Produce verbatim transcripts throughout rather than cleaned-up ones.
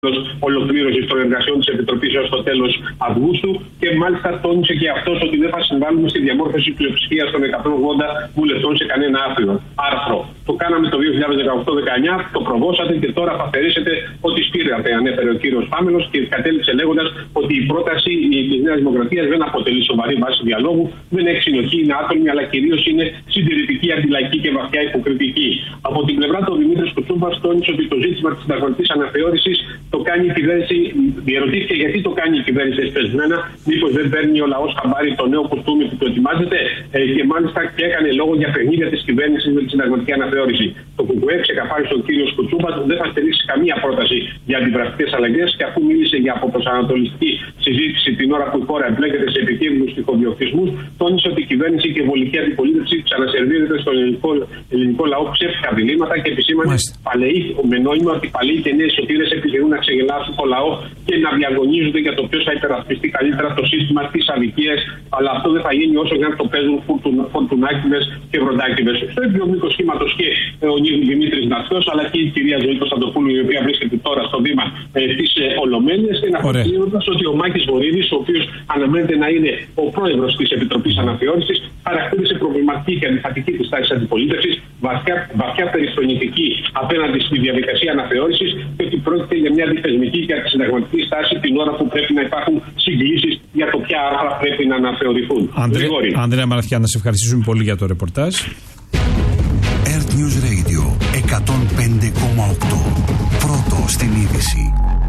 ολοκλήρωση των εργασιών της Επιτροπής έως το τέλος Αυγούστου και μάλιστα τόνισε και αυτός ότι δεν θα συμβάλλουμε στη διαμόρφωση πλειοψηφίας των εκατόν ογδόντα βουλευτών σε κανένα άρθρο. Το κάναμε το δύο χιλιάδες δεκαοκτώ δεκαεννιά, το προβώσατε και τώρα θα αφαιρέσετε ό,τι σπήρατε, ανέφερε ο κύριος Πάμελος και κατέληξε λέγοντας ότι η πρόταση της Νέας Δημοκρατίας δεν αποτελεί σοβαρή βάση διαλόγου, δεν έχει συνοχή, είναι άτομη, αλλά κυρίως είναι συντηρητική, αντιλαϊκή και βαθιά υποκριτική. Από την πλευρά του Δημήτρης Κουτσούμπας τόνισε ότι το ζήτημα της συνταγματικής αναθεώρησης το κάνει η κυβέρνηση, διερωτήθηκε γιατί το κάνει η κυβέρνηση εσπεσμένα, μήπως δεν παίρνει ο λαός χαμπάρι το νέο κουστούμι που το ετοιμάζεται, ε, και μάλιστα και έκανε λόγο για παιχνίδια της κυβέρνησης με τη συνταγματική αναθεώρηση. Το ΚΚΕ ξεκαθάρισε ο κύριος Κουτσούμπας δεν θα στηρίξει καμία πρόταση για αντιπρακτικές αλλαγές και αφού μίλησε για αποπροσανατολιστική συζήτηση την ώρα που η χώρα εμπλέκεται σε επικίνδυνους τυχοδιοκτισμούς, τόνισε ότι η κυβέρνηση και η βολική αντιπολίτευση ξανασερβίρεται στον ελληνικό, ελληνικό λαό ψεύτικα διλήμματα και επισήμανε με νόημα ότι παλαιοί και νέοι σωτήρες επιχειρούν να ξεγελάσουν το λαό και να διαγωνίζονται για το ποιος θα υπερασπιστεί καλύτερα το σύστημα της αδικίας, αλλά αυτό δεν θα γίνει όσο για να το παίζουν φορτουνάκιδες και βροντάκιδες. Στο ίδιο μήκος κύματος και ο Δημήτρης Ναυτός, αλλά και η κυρία Ζωή Κωνσταντοπούλου, η οποία βρίσκεται τώρα στο βήμα ε, της ε, Ολομέλειας, και να αποδεικνύοντας ότι ο Μάκης Βορίδης, ο οποίος αναμένεται να είναι ο πρόεδρος της Επιτροπής Αναθεώρησης, χαρακτήρισε προβληματική και αντιφατική τη τάξη αντιπολίτευσης, βαθιά, βαθιά περιστονητική απέναντι στη διαδικασία αναθεώρησης και ότι πρόκειται για μια αντιθεσμική και αντισυνταγματική στάση την ώρα που πρέπει να υπάρχουν συγκλήσεις για το ποια άρθρα πρέπει να αναθεωρηθούν. Ανδρέα Μαραθιά, να σε ευχαριστήσουμε πολύ για το ρεπορτάζ. Earth News Radio εκατόν πέντε κόμμα οκτώ. Πρώτο στην είδηση.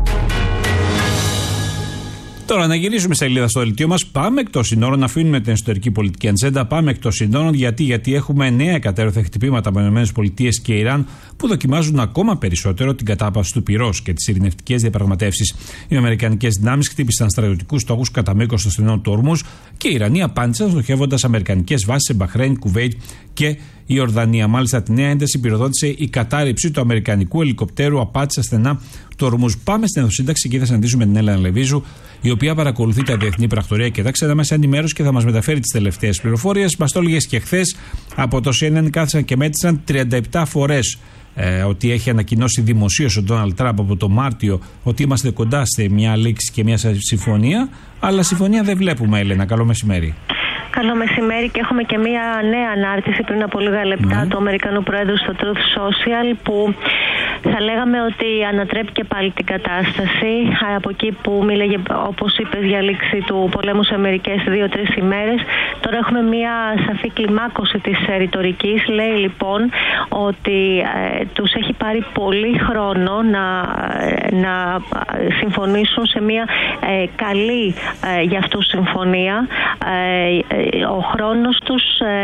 Τώρα να γυρίσουμε σελίδα στο δελτίο μας. Πάμε εκτός συνόρων, να αφήνουμε την εσωτερική πολιτική ατζέντα. Πάμε εκτός συνόρων γιατί, γιατί έχουμε νέα εκατέρωθεν χτυπήματα από ΗΠΑ και Ιράν που δοκιμάζουν ακόμα περισσότερο την κατάπαυση του πυρός και τις ειρηνευτικές διαπραγματεύσεις. Οι αμερικανικές δυνάμεις χτύπησαν στρατιωτικούς στόχους κατά μήκος των στενών του Ορμούζ και οι Ιρανοί απάντησαν στοχεύοντας αμερικανικές βάσεις σε Μπαχρέιν, Κουβέιτ και η Ορδανία. Μάλιστα, τη νέα ένταση πυροδότησε η κατάρριψη του αμερικανικού ελικοπτέρου Απάτσι στα στενά του Ορμούζ. Πάμε στην ενδοσύνταξη και θα συναντήσουμε την Έλενα Λεβίζου, η οποία παρακολουθεί τα διεθνή πρακτορία και τα ξένα μέσα ενημέρωση και θα μας μεταφέρει τις τελευταίες πληροφορίες. Μας το έλεγες και χθες από το σι εν εν, κάθισαν και μέτρησαν τριάντα επτά φορές ε, ότι έχει ανακοινώσει δημοσίως ο Ντόναλντ Τραμπ από το Μάρτιο ότι είμαστε κοντά σε μια λήξη και μια συμφωνία. Αλλά συμφωνία δεν βλέπουμε, Έλενα. Καλό μεσημέρι. Καλό μεσημέρι, και έχουμε και μία νέα ανάρτηση πριν από λίγα λεπτά mm. του Αμερικανού Πρόεδρου στο Truth Social, που θα λέγαμε ότι ανατρέπει και πάλι την κατάσταση. Από εκεί που μίλεγε, όπως είπες, για λήξη του πολέμου σε μερικές δύο-τρεις ημέρες, τώρα έχουμε μία σαφή κλιμάκωση της ρητορικής. Λέει λοιπόν ότι ε, τους έχει πάρει πολύ χρόνο να, να συμφωνήσουν σε μία ε, καλή ε, για αυτούς συμφωνία. Ε, Ο χρόνος τους ε,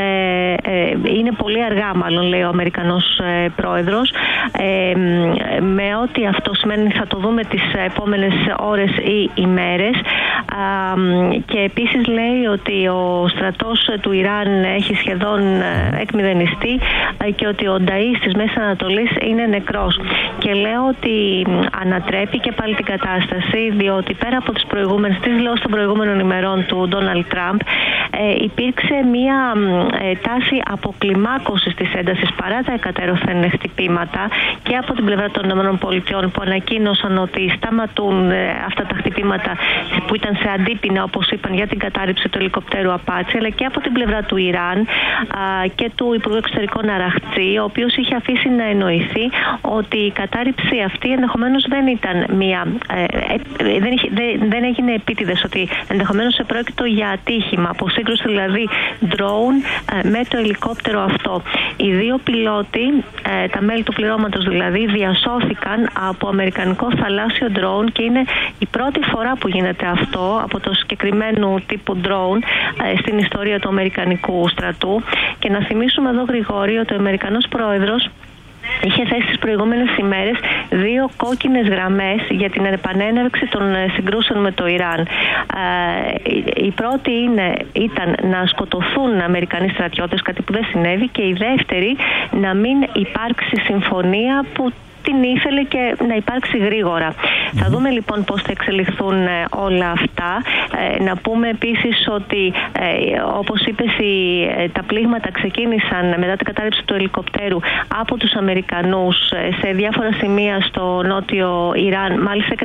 ε, είναι πολύ αργά, μάλλον, λέει ο Αμερικανός ε, πρόεδρος, ε, με ό,τι αυτό σημαίνει θα το δούμε τις επόμενες ώρες ή ημέρες. Α, και επίσης λέει ότι ο στρατός του Ιράν έχει σχεδόν εκμηδενιστεί και ότι ο νταΐς της Μέσης Ανατολής είναι νεκρός. Και λέω ότι ανατρέπει και πάλι την κατάσταση, διότι πέρα από τις προηγούμενες, τις δηλώσεις των προηγούμενων ημερών του Ντόναλντ Τραμπ, Ε, υπήρξε μία ε, τάση αποκλιμάκωσης της έντασης παρά τα εκατέρωθεν χτυπήματα και από την πλευρά των ΗΠΑ, που ανακοίνωσαν ότι σταματούν ε, αυτά τα χτυπήματα που ήταν σε αντίπεινα, όπως είπαν, για την κατάρριψη του ελικοπτέρου Απάτσι, αλλά και από την πλευρά του Ιράν α, και του Υπουργού Εξωτερικών Αραχτζή, ο οποίος είχε αφήσει να εννοηθεί ότι η κατάρριψη αυτή ενδεχομένως δεν ήταν μία, ε, ε, δεν, είχε, δεν, δεν έγινε επίτηδες, ότι ενδεχομένως επρόκειτο για ατύχημα, από σύγκρουση δηλαδή drone με το ελικόπτερο αυτό. Οι δύο πιλότοι, τα μέλη του πληρώματος δηλαδή, διασώθηκαν από αμερικανικό θαλάσσιο drone και είναι η πρώτη φορά που γίνεται αυτό από το συγκεκριμένου τύπου drone στην ιστορία του αμερικανικού στρατού. Και να θυμίσουμε εδώ, Γρηγόρη, ότι ο Αμερικανός πρόεδρος είχε θέσει τις προηγούμενες ημέρες δύο κόκκινες γραμμές για την επανέναρξη των συγκρούσεων με το Ιράν. Η πρώτη είναι, ήταν να σκοτωθούν Αμερικανοί στρατιώτες, κάτι που δεν συνέβη, και η δεύτερη να μην υπάρξει συμφωνία που την ήθελε και να υπάρξει γρήγορα. Mm-hmm. Θα δούμε λοιπόν πώς θα εξελιχθούν ε, όλα αυτά. Ε, να πούμε επίσης ότι ε, όπως είπες, οι, ε, τα πλήγματα ξεκίνησαν μετά την κατάρριψη του ελικοπτέρου από τους Αμερικανούς ε, σε διάφορα σημεία στο νότιο Ιράν. Μάλιστα